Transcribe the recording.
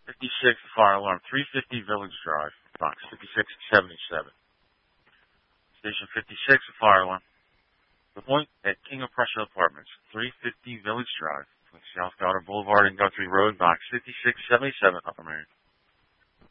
56, fire alarm, 350 Village Drive, box 5677. Station 56, fire alarm. The point at King of Prussia Apartments, 350 Village Drive, between South Goddard Boulevard and Guthrie Road, box 5677, Upper Marion.